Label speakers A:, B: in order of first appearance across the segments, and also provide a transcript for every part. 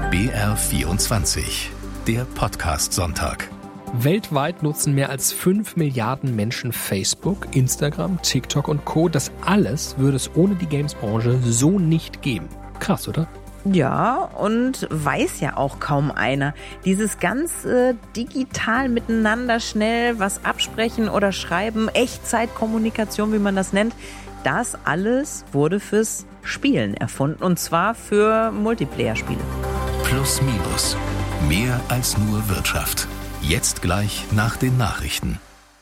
A: BR24, der Podcast-Sonntag.
B: Weltweit nutzen mehr als 5 Milliarden Menschen Facebook, Instagram, TikTok und Co. Das alles würde es ohne die Games-Branche so nicht geben. Krass, oder?
C: Ja, und weiß ja auch kaum einer. Dieses ganz digital miteinander schnell was absprechen oder schreiben, Echtzeitkommunikation, wie man das nennt, das alles wurde fürs Spielen erfunden, und zwar für Multiplayer-Spiele.
A: Plus Minus. Mehr als nur Wirtschaft. Jetzt gleich nach den Nachrichten.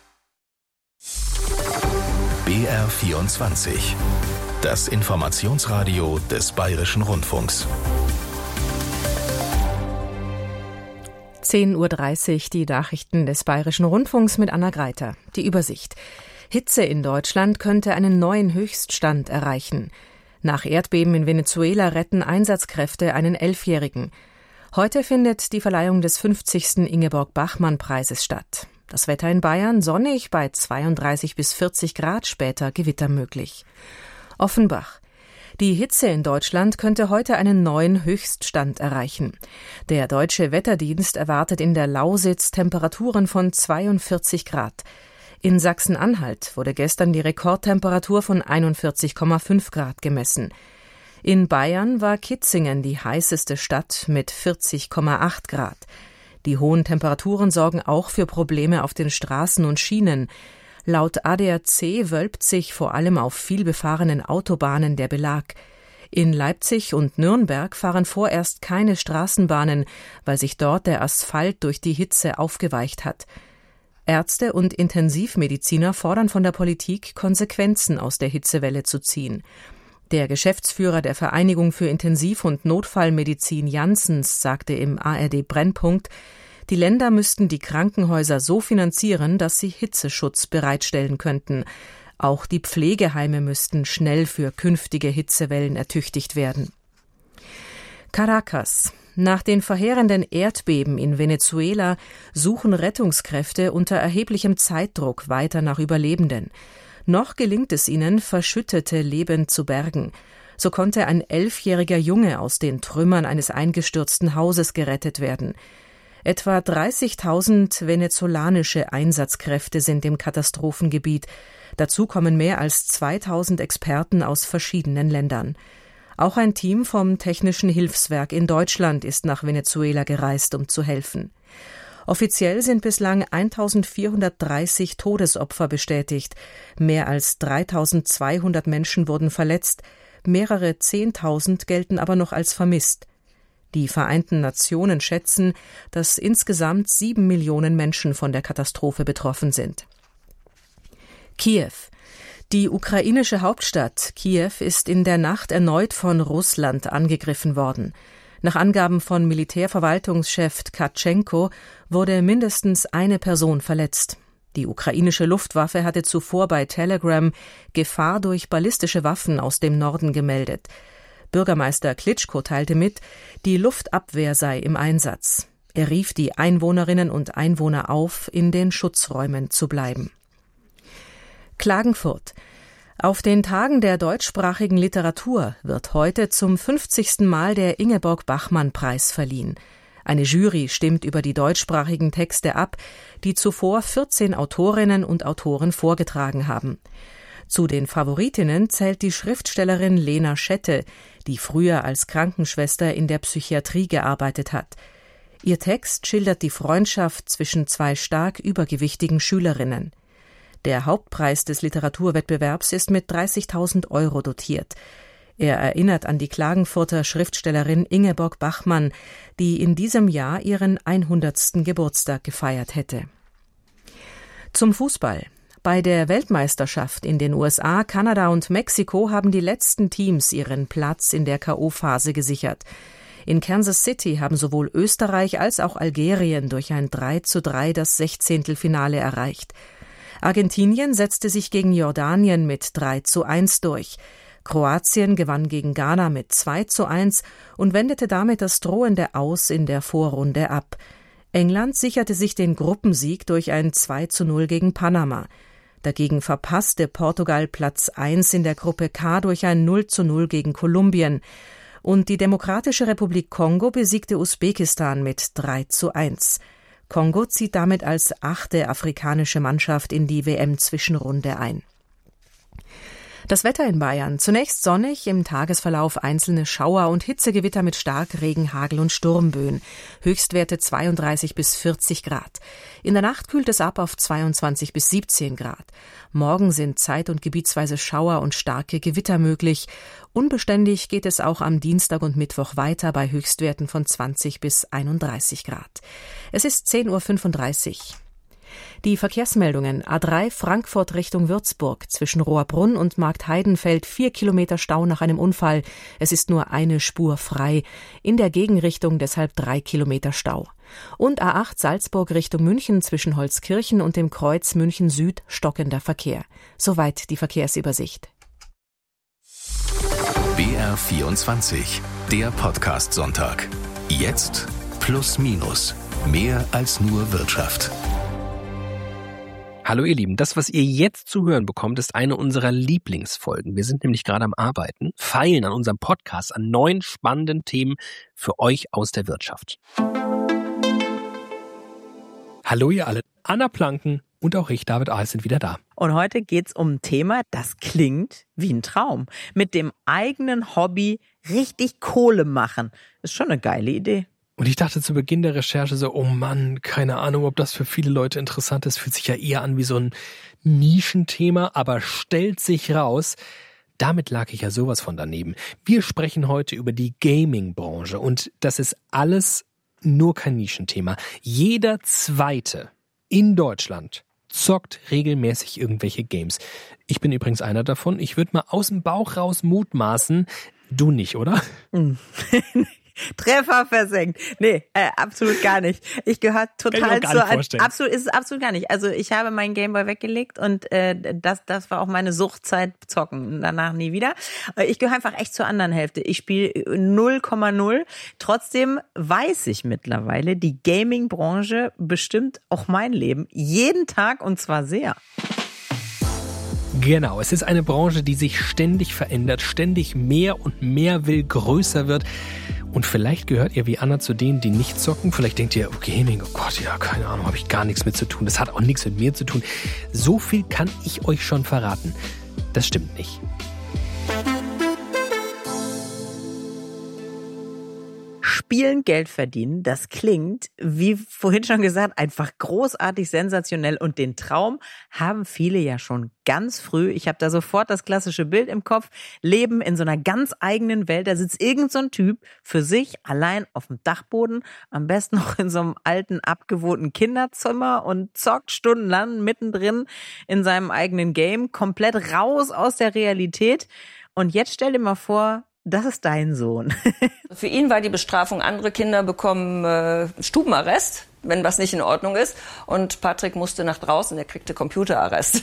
A: BR24. Das Informationsradio des Bayerischen Rundfunks.
D: 10:30 Uhr die Nachrichten des Bayerischen Rundfunks mit Anna Greiter. Die Übersicht. Hitze in Deutschland könnte einen neuen Höchststand erreichen. Nach Erdbeben in Venezuela retten Einsatzkräfte einen 11-Jährigen. Heute findet die Verleihung des 50. Ingeborg-Bachmann-Preises statt. Das Wetter in Bayern sonnig bei 32 bis 40 Grad, später Gewitter möglich. Offenbach. Die Hitze in Deutschland könnte heute einen neuen Höchststand erreichen. Der Deutsche Wetterdienst erwartet in der Lausitz Temperaturen von 42 Grad. In Sachsen-Anhalt wurde gestern die Rekordtemperatur von 41,5 Grad gemessen. In Bayern war Kitzingen die heißeste Stadt mit 40,8 Grad. Die hohen Temperaturen sorgen auch für Probleme auf den Straßen und Schienen. Laut ADAC wölbt sich vor allem auf vielbefahrenen Autobahnen der Belag. In Leipzig und Nürnberg fahren vorerst keine Straßenbahnen, weil sich dort der Asphalt durch die Hitze aufgeweicht hat. Ärzte und Intensivmediziner fordern von der Politik, Konsequenzen aus der Hitzewelle zu ziehen. Der Geschäftsführer der Vereinigung für Intensiv- und Notfallmedizin Janssens sagte im ARD Brennpunkt, die Länder müssten die Krankenhäuser so finanzieren, dass sie Hitzeschutz bereitstellen könnten. Auch die Pflegeheime müssten schnell für künftige Hitzewellen ertüchtigt werden. Caracas. Nach den verheerenden Erdbeben in Venezuela suchen Rettungskräfte unter erheblichem Zeitdruck weiter nach Überlebenden. Noch gelingt es ihnen, Verschüttete lebend zu bergen. So konnte ein 11-jähriger Junge aus den Trümmern eines eingestürzten Hauses gerettet werden. Etwa 30.000 venezolanische Einsatzkräfte sind im Katastrophengebiet. Dazu kommen mehr als 2.000 Experten aus verschiedenen Ländern. Auch ein Team vom Technischen Hilfswerk in Deutschland ist nach Venezuela gereist, um zu helfen. Offiziell sind bislang 1.430 Todesopfer bestätigt. Mehr als 3.200 Menschen wurden verletzt. Mehrere 10.000 gelten aber noch als vermisst. Die Vereinten Nationen schätzen, dass insgesamt 7 Millionen Menschen von der Katastrophe betroffen sind. Kiew. Die ukrainische Hauptstadt Kiew ist in der Nacht erneut von Russland angegriffen worden. Nach Angaben von Militärverwaltungschef Tkatschenko wurde mindestens eine Person verletzt. Die ukrainische Luftwaffe hatte zuvor bei Telegram Gefahr durch ballistische Waffen aus dem Norden gemeldet. Bürgermeister Klitschko teilte mit, die Luftabwehr sei im Einsatz. Er rief die Einwohnerinnen und Einwohner auf, in den Schutzräumen zu bleiben. Klagenfurt. Auf den Tagen der deutschsprachigen Literatur wird heute zum 50. Mal der Ingeborg-Bachmann-Preis verliehen. Eine Jury stimmt über die deutschsprachigen Texte ab, die zuvor 14 Autorinnen und Autoren vorgetragen haben. Zu den Favoritinnen zählt die Schriftstellerin Lena Schette, die früher als Krankenschwester in der Psychiatrie gearbeitet hat. Ihr Text schildert die Freundschaft zwischen zwei stark übergewichtigen Schülerinnen. Der Hauptpreis des Literaturwettbewerbs ist mit 30.000 € dotiert. Er erinnert an die Klagenfurter Schriftstellerin Ingeborg Bachmann, die in diesem Jahr ihren 100. Geburtstag gefeiert hätte. Zum Fußball. Bei der Weltmeisterschaft in den USA, Kanada und Mexiko haben die letzten Teams ihren Platz in der K.O.-Phase gesichert. In Kansas City haben sowohl Österreich als auch Algerien durch ein 3:3 das 16. Finale erreicht. Argentinien setzte sich gegen Jordanien mit 3:1 durch. Kroatien gewann gegen Ghana mit 2:1 und wendete damit das drohende Aus in der Vorrunde ab. England sicherte sich den Gruppensieg durch ein 2:0 gegen Panama. Dagegen verpasste Portugal Platz 1 in der Gruppe K durch ein 0:0 gegen Kolumbien. Und die Demokratische Republik Kongo besiegte Usbekistan mit 3:1. Kongo zieht damit als 8. afrikanische Mannschaft in die WM-Zwischenrunde ein. Das Wetter in Bayern. Zunächst sonnig, im Tagesverlauf einzelne Schauer und Hitzegewitter mit Starkregen, Hagel und Sturmböen. Höchstwerte 32 bis 40 Grad. In der Nacht kühlt es ab auf 22 bis 17 Grad. Morgen sind zeit- und gebietsweise Schauer und starke Gewitter möglich. Unbeständig geht es auch am Dienstag und Mittwoch weiter bei Höchstwerten von 20 bis 31 Grad. Es ist 10:35 Uhr. Die Verkehrsmeldungen: A3 Frankfurt Richtung Würzburg, zwischen Rohrbrunn und Marktheidenfeld 4 Kilometer Stau nach einem Unfall. Es ist nur eine Spur frei. In der Gegenrichtung deshalb 3 Kilometer Stau. Und A8 Salzburg Richtung München, zwischen Holzkirchen und dem Kreuz München Süd stockender Verkehr. Soweit die Verkehrsübersicht.
A: BR24, der Podcast-Sonntag. Jetzt plus minus. Mehr als nur Wirtschaft.
B: Hallo ihr Lieben, das, was ihr jetzt zu hören bekommt, ist eine unserer Lieblingsfolgen. Wir sind nämlich gerade am Arbeiten, feilen an unserem Podcast an neuen spannenden Themen für euch aus der Wirtschaft. Hallo ihr alle, Anna Planken und auch ich, David Ahl, sind wieder da.
C: Und heute geht's um ein Thema, das klingt wie ein Traum. Mit dem eigenen Hobby richtig Kohle machen. Ist schon eine geile Idee.
B: Und ich dachte zu Beginn der Recherche so, oh Mann, keine Ahnung, ob das für viele Leute interessant ist. Fühlt sich ja eher an wie so ein Nischenthema, aber stellt sich raus, damit lag ich ja sowas von daneben. Wir sprechen heute über die Gaming-Branche und das ist alles nur kein Nischenthema. Jeder Zweite in Deutschland zockt regelmäßig irgendwelche Games. Ich bin übrigens einer davon. Ich würde mal aus dem Bauch raus mutmaßen, du nicht, oder?
C: Treffer versenkt. Nee, absolut gar nicht. Ich gehöre total absolut, ist es absolut gar nicht. Also ich habe meinen Gameboy weggelegt und das war auch meine Suchtzeit zocken. Danach nie wieder. Ich gehöre einfach echt zur anderen Hälfte. Ich spiele 0,0. Trotzdem weiß ich mittlerweile, die Gaming-Branche bestimmt auch mein Leben. Jeden Tag und zwar sehr.
B: Genau, es ist eine Branche, die sich ständig verändert, ständig mehr und mehr will, größer wird. Und vielleicht gehört ihr wie Anna zu denen, die nicht zocken. Vielleicht denkt ihr, oh, Gaming, oh Gott, ja, keine Ahnung, habe ich gar nichts mit zu tun. Das hat auch nichts mit mir zu tun. So viel kann ich euch schon verraten. Das stimmt nicht.
C: Spielen, Geld verdienen, das klingt, wie vorhin schon gesagt, einfach großartig, sensationell. Und den Traum haben viele ja schon ganz früh. Ich habe da sofort das klassische Bild im Kopf. Leben in so einer ganz eigenen Welt. Da sitzt irgend so ein Typ für sich allein auf dem Dachboden, am besten noch in so einem alten, abgewohnten Kinderzimmer und zockt stundenlang mittendrin in seinem eigenen Game, komplett raus aus der Realität. Und jetzt stell dir mal vor, das ist dein Sohn.
E: Für ihn war die Bestrafung, andere Kinder bekommen Stubenarrest, wenn was nicht in Ordnung ist. Und Patrick musste nach draußen, er kriegte Computerarrest.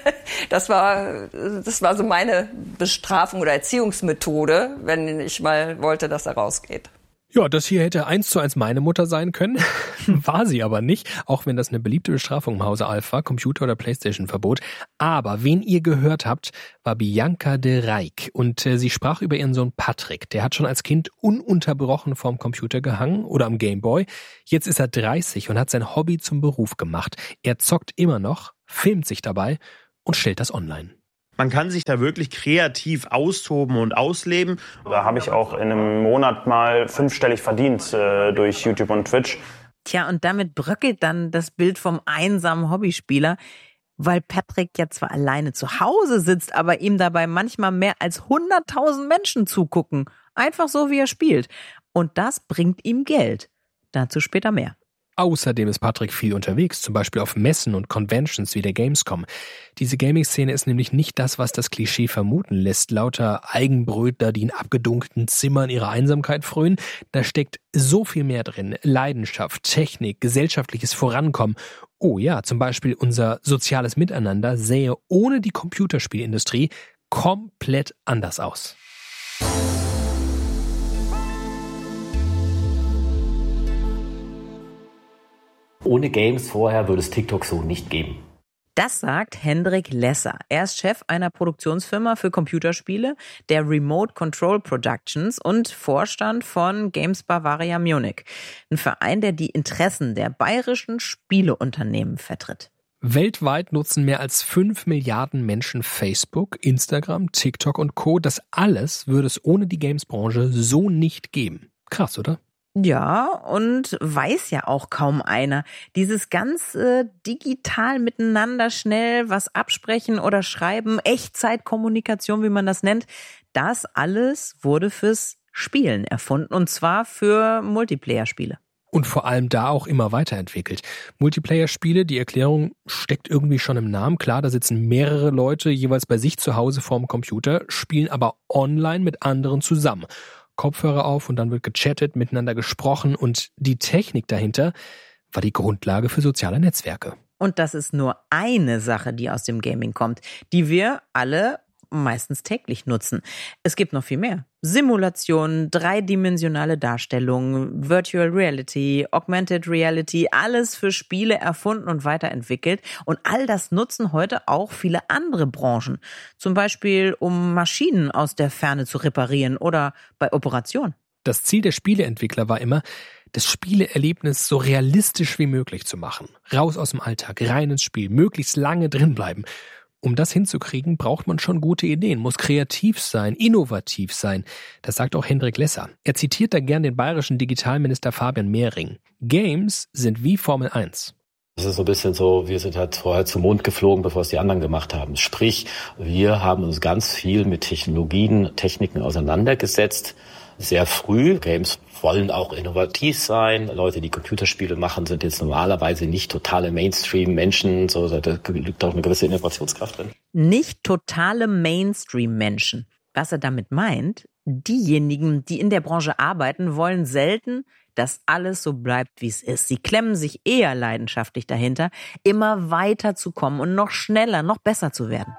E: Das war so meine Bestrafung oder Erziehungsmethode, wenn ich mal wollte, dass er rausgeht.
B: Ja, das hier hätte 1:1 meine Mutter sein können, war sie aber nicht, auch wenn das eine beliebte Bestrafung im Hause Alpha, Computer- oder Playstation-Verbot. Aber wen ihr gehört habt, war Bianca de Rijk und sie sprach über ihren Sohn Patrick. Der hat schon als Kind ununterbrochen vorm Computer gehangen oder am Gameboy. Jetzt ist er 30 und hat sein Hobby zum Beruf gemacht. Er zockt immer noch, filmt sich dabei und stellt das online.
F: Man kann sich da wirklich kreativ austoben und ausleben.
G: Da habe ich auch in einem Monat mal 5-stellig verdient durch YouTube und Twitch.
C: Tja, und damit bröckelt dann das Bild vom einsamen Hobbyspieler, weil Patrick ja zwar alleine zu Hause sitzt, aber ihm dabei manchmal mehr als 100.000 Menschen zugucken. Einfach so, wie er spielt. Und das bringt ihm Geld. Dazu später mehr.
B: Außerdem ist Patrick viel unterwegs, zum Beispiel auf Messen und Conventions wie der Gamescom. Diese Gaming-Szene ist nämlich nicht das, was das Klischee vermuten lässt. Lauter Eigenbrötler, die in abgedunkelten Zimmern ihrer Einsamkeit frönen. Da steckt so viel mehr drin. Leidenschaft, Technik, gesellschaftliches Vorankommen. Oh ja, zum Beispiel unser soziales Miteinander sähe ohne die Computerspielindustrie komplett anders aus.
H: Ohne Games vorher würde es TikTok so nicht geben.
C: Das sagt Hendrik Lesser. Er ist Chef einer Produktionsfirma für Computerspiele, der Remote Control Productions und Vorstand von Games Bavaria Munich. Ein Verein, der die Interessen der bayerischen Spieleunternehmen vertritt.
B: Weltweit nutzen mehr als 5 Milliarden Menschen Facebook, Instagram, TikTok und Co. Das alles würde es ohne die Games-Branche so nicht geben. Krass, oder?
C: Ja, und weiß ja auch kaum einer. Dieses ganz digital miteinander schnell was absprechen oder schreiben, Echtzeitkommunikation, wie man das nennt, das alles wurde fürs Spielen erfunden, und zwar für Multiplayer-Spiele.
B: Und vor allem da auch immer weiterentwickelt. Multiplayer-Spiele, die Erklärung steckt irgendwie schon im Namen. Klar, da sitzen mehrere Leute jeweils bei sich zu Hause vorm Computer, spielen aber online mit anderen zusammen. Kopfhörer auf und dann wird gechattet, miteinander gesprochen, und die Technik dahinter war die Grundlage für soziale Netzwerke.
C: Und das ist nur eine Sache, die aus dem Gaming kommt, die wir alle meistens täglich nutzen. Es gibt noch viel mehr. Simulationen, dreidimensionale Darstellungen, Virtual Reality, Augmented Reality, alles für Spiele erfunden und weiterentwickelt. Und all das nutzen heute auch viele andere Branchen. Zum Beispiel, um Maschinen aus der Ferne zu reparieren oder bei Operationen.
B: Das Ziel der Spieleentwickler war immer, das Spieleerlebnis so realistisch wie möglich zu machen. Raus aus dem Alltag, rein ins Spiel, möglichst lange drinbleiben. Um das hinzukriegen, braucht man schon gute Ideen, muss kreativ sein, innovativ sein. Das sagt auch Hendrik Lesser. Er zitiert da gern den bayerischen Digitalminister Fabian Mehring. Games sind wie Formel 1.
H: Das ist so ein bisschen so, wir sind halt vorher zum Mond geflogen, bevor es die anderen gemacht haben. Sprich, wir haben uns ganz viel mit Techniken auseinandergesetzt. Sehr früh. Games wollen auch innovativ sein. Leute, die Computerspiele machen, sind jetzt normalerweise nicht totale Mainstream-Menschen. So, da liegt auch eine gewisse Innovationskraft drin.
C: Nicht totale Mainstream-Menschen. Was er damit meint, diejenigen, die in der Branche arbeiten, wollen selten, dass alles so bleibt, wie es ist. Sie klemmen sich eher leidenschaftlich dahinter, immer weiter zu kommen und noch schneller, noch besser zu werden.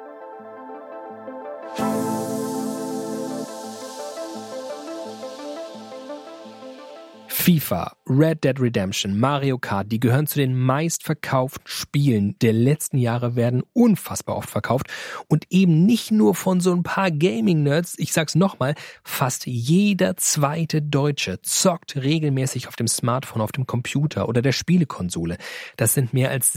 B: FIFA, Red Dead Redemption, Mario Kart, die gehören zu den meistverkauften Spielen der letzten Jahre, werden unfassbar oft verkauft und eben nicht nur von so ein paar Gaming-Nerds. Ich sag's nochmal, fast jeder zweite Deutsche zockt regelmäßig auf dem Smartphone, auf dem Computer oder der Spielekonsole. Das sind mehr als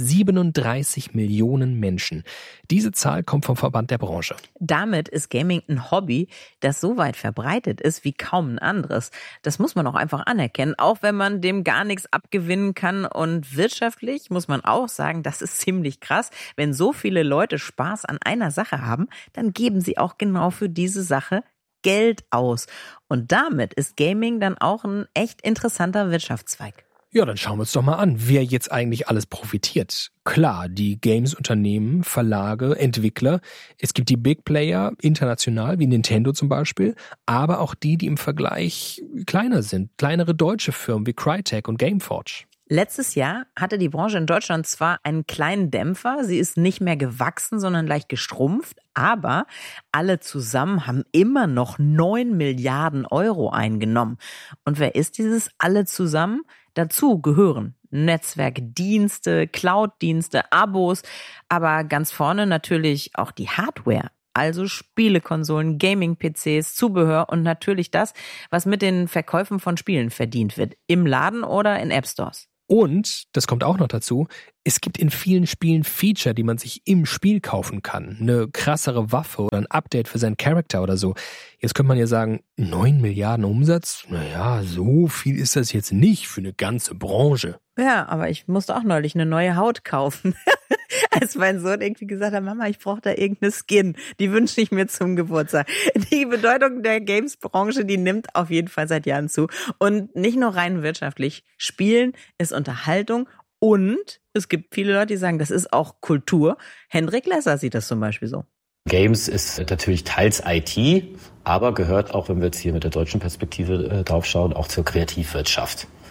B: 37 Millionen Menschen. Diese Zahl kommt vom Verband der Branche.
C: Damit ist Gaming ein Hobby, das so weit verbreitet ist wie kaum ein anderes. Das muss man auch einfach anerkennen, auch wenn man dem gar nichts abgewinnen kann. Und wirtschaftlich muss man auch sagen, das ist ziemlich krass. Wenn so viele Leute Spaß an einer Sache haben, dann geben sie auch genau für diese Sache Geld aus. Und damit ist Gaming dann auch ein echt interessanter Wirtschaftszweig.
B: Ja, dann schauen wir uns doch mal an, wer jetzt eigentlich alles profitiert. Klar, die Games-Unternehmen, Verlage, Entwickler. Es gibt die Big Player international, wie Nintendo zum Beispiel, aber auch die im Vergleich kleiner sind. Kleinere deutsche Firmen wie Crytek und Gameforge.
C: Letztes Jahr hatte die Branche in Deutschland zwar einen kleinen Dämpfer, sie ist nicht mehr gewachsen, sondern leicht geschrumpft, aber alle zusammen haben immer noch 9 Milliarden Euro eingenommen. Und wer ist dieses alle zusammen? Dazu gehören Netzwerkdienste, Cloud-Dienste, Abos, aber ganz vorne natürlich auch die Hardware. Also Spielekonsolen, Gaming-PCs, Zubehör und natürlich das, was mit den Verkäufen von Spielen verdient wird, im Laden oder in App-Stores.
B: Und, das kommt auch noch dazu, es gibt in vielen Spielen Feature, die man sich im Spiel kaufen kann. Eine krassere Waffe oder ein Update für seinen Charakter oder so. Jetzt könnte man ja sagen, 9 Milliarden Umsatz? Naja, so viel ist das jetzt nicht für eine ganze Branche.
C: Ja, aber ich musste auch neulich eine neue Haut kaufen. Als mein Sohn irgendwie gesagt hat, Mama, ich brauche da irgendeine Skin. Die wünsche ich mir zum Geburtstag. Die Bedeutung der Games-Branche, die nimmt auf jeden Fall seit Jahren zu. Und nicht nur rein wirtschaftlich. Spielen ist Unterhaltung und es gibt viele Leute, die sagen, das ist auch Kultur. Hendrik Lesser sieht das zum Beispiel so.
H: Games ist natürlich teils IT, aber gehört auch, wenn wir jetzt hier mit der deutschen Perspektive drauf schauen, auch zur Kreativwirtschaft.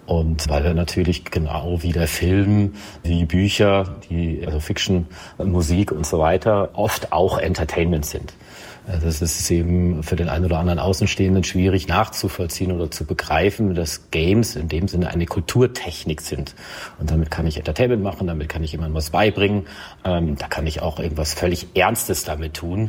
H: Und weil er natürlich genau wie der Film, wie Bücher, also Fiction, Musik und so weiter oft auch Entertainment sind. Das ist eben für den einen oder anderen Außenstehenden schwierig nachzuvollziehen oder zu begreifen, dass Games in dem Sinne eine Kulturtechnik sind. Und damit kann ich Entertainment machen, damit kann ich jemandem was beibringen, da kann ich auch irgendwas völlig Ernstes damit tun.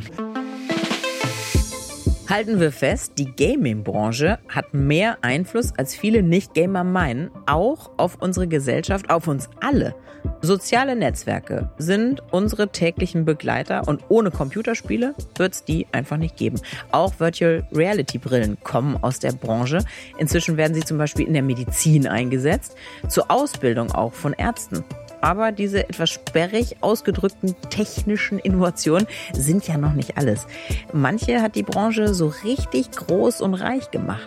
C: Halten wir fest, die Gaming-Branche hat mehr Einfluss, als viele Nicht-Gamer meinen, auch auf unsere Gesellschaft, auf uns alle. Soziale Netzwerke sind unsere täglichen Begleiter und ohne Computerspiele wird es die einfach nicht geben. Auch Virtual Reality Brillen kommen aus der Branche. Inzwischen werden sie zum Beispiel in der Medizin eingesetzt, zur Ausbildung auch von Ärzten. Aber diese etwas sperrig ausgedrückten technischen Innovationen sind ja noch nicht alles. Manche hat die Branche so richtig groß und reich gemacht.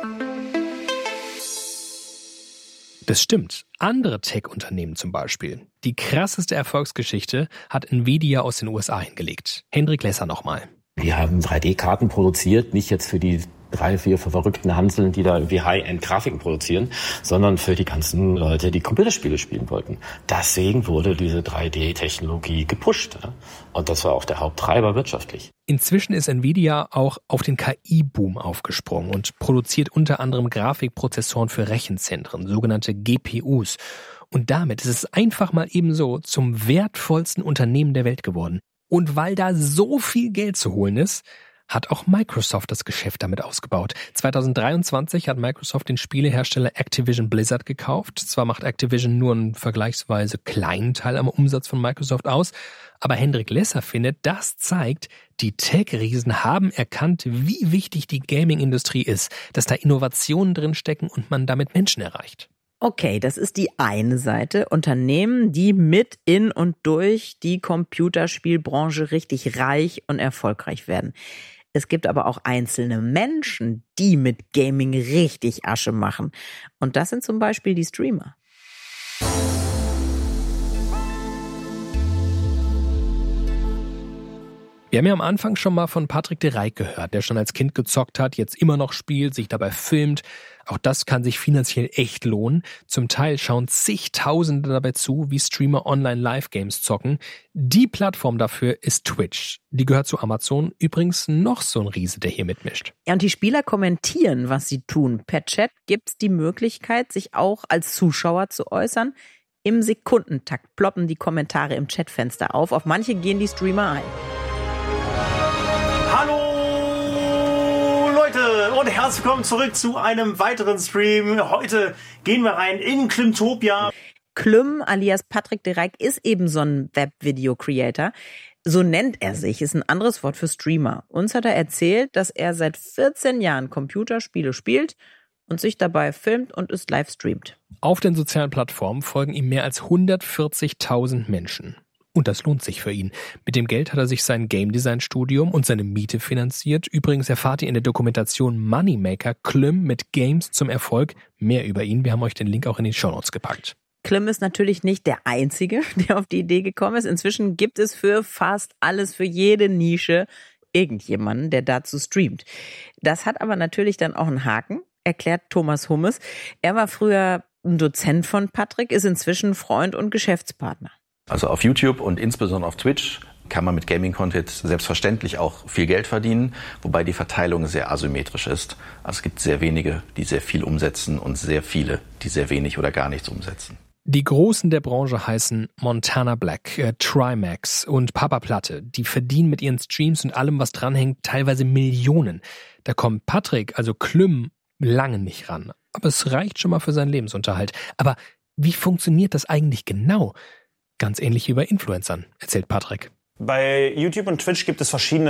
B: Das stimmt. Andere Tech-Unternehmen zum Beispiel. Die krasseste Erfolgsgeschichte hat Nvidia aus den USA hingelegt. Hendrik Lesser nochmal.
H: Wir haben 3D-Karten produziert, nicht jetzt für die 3, 4 verrückten Hanseln, die da irgendwie High-End-Grafiken produzieren, sondern für die ganzen Leute, die Computerspiele spielen wollten. Deswegen wurde diese 3D-Technologie gepusht. Und das war auch der Haupttreiber wirtschaftlich.
B: Inzwischen ist Nvidia auch auf den KI-Boom aufgesprungen und produziert unter anderem Grafikprozessoren für Rechenzentren, sogenannte GPUs. Und damit ist es einfach mal eben so zum wertvollsten Unternehmen der Welt geworden. Und weil da so viel Geld zu holen ist, hat auch Microsoft das Geschäft damit ausgebaut. 2023 hat Microsoft den Spielehersteller Activision Blizzard gekauft. Zwar macht Activision nur einen vergleichsweise kleinen Teil am Umsatz von Microsoft aus, aber Hendrik Lesser findet, das zeigt, die Tech-Riesen haben erkannt, wie wichtig die Gaming-Industrie ist, dass da Innovationen drinstecken und man damit Menschen erreicht.
C: Okay, das ist die eine Seite. Unternehmen, die mit in und durch die Computerspielbranche richtig reich und erfolgreich werden. Es gibt aber auch einzelne Menschen, die mit Gaming richtig Asche machen. Und das sind zum Beispiel die Streamer.
B: Wir haben ja am Anfang schon mal von Patrick de Rijk gehört, der schon als Kind gezockt hat, jetzt immer noch spielt, sich dabei filmt. Auch das kann sich finanziell echt lohnen. Zum Teil schauen zigtausende dabei zu, wie Streamer online Live-Games zocken. Die Plattform dafür ist Twitch. Die gehört zu Amazon. Übrigens noch so ein Riese, der hier mitmischt.
C: Ja, und die Spieler kommentieren, was sie tun. Per Chat gibt's die Möglichkeit, sich auch als Zuschauer zu äußern. Im Sekundentakt ploppen die Kommentare im Chatfenster auf. Auf manche gehen die Streamer ein.
F: Hallo Leute und herzlich willkommen zurück zu einem weiteren Stream. Heute gehen wir rein in Klimtopia.
C: Klüm alias Patrick de Rijk ist eben so ein Web-Video-Creator. So nennt er sich, ist ein anderes Wort für Streamer. Uns hat er erzählt, dass er seit 14 Jahren Computerspiele spielt und sich dabei filmt und es live streamt.
B: Auf den sozialen Plattformen folgen ihm mehr als 140.000 Menschen. Und das lohnt sich für ihn. Mit dem Geld hat er sich sein Game-Design-Studium und seine Miete finanziert. Übrigens erfahrt ihr in der Dokumentation Moneymaker Klüm mit Games zum Erfolg mehr über ihn. Wir haben euch den Link auch in die Shownotes gepackt.
C: Klüm ist natürlich nicht der Einzige, der auf die Idee gekommen ist. Inzwischen gibt es für fast alles, für jede Nische irgendjemanden, der dazu streamt. Das hat aber natürlich dann auch einen Haken, erklärt Thomas Hummes. Er war früher ein Dozent von Patrick, ist inzwischen Freund und Geschäftspartner.
I: Also auf YouTube und insbesondere auf Twitch kann man mit Gaming-Content selbstverständlich auch viel Geld verdienen, wobei die Verteilung sehr asymmetrisch ist. Also es gibt sehr wenige, die sehr viel umsetzen und sehr viele, die sehr wenig oder gar nichts umsetzen.
B: Die Großen der Branche heißen Montana Black, Trimax und Papa Platte. Die verdienen mit ihren Streams und allem, was dranhängt, teilweise Millionen. Da kommt Patrick, also Klüm, lange nicht ran. Aber es reicht schon mal für seinen Lebensunterhalt. Aber wie funktioniert das eigentlich genau? Ganz ähnlich wie bei Influencern, erzählt Patrick.
G: Bei YouTube und Twitch gibt es verschiedene